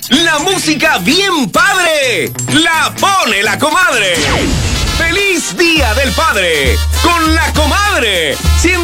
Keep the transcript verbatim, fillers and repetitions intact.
La música bien padre la pone la comadre. ¡Feliz Día del Padre! Con la comadre.